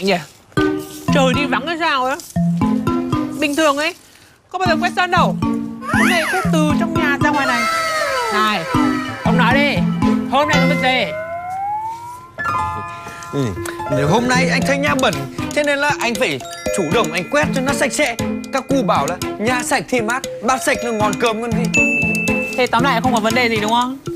lạ nhỉ? Trời đi vắng hay sao ấy? Bình thường ấy không bao giờ quét sân đâu. Hôm nay quét từ trong nhà ra ngoài này. Này, ông nói đi, hôm nay có việc gì? Nếu hôm nay anh thấy nhà bẩn, thế nên là anh phải chủ động anh quét cho nó sạch sẽ. Các cụ bảo là nhà sạch thì mát, bát sạch là ngon cơm còn gì. Thế tóm lại không có vấn đề gì đúng không?